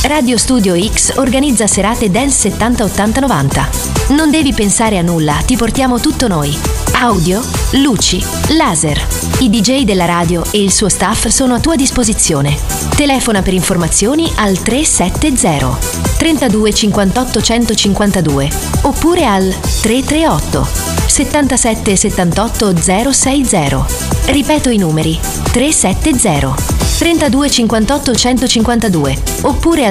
Radio Studio X organizza serate Dance 70 80 90. Non devi pensare a nulla, ti portiamo tutto noi. Audio, luci, laser. I DJ della radio e il suo staff sono a tua disposizione. Telefona per informazioni al 370 32 58 152 oppure al 338 77 78 060. Ripeto i numeri: 370 32 58 152 oppure al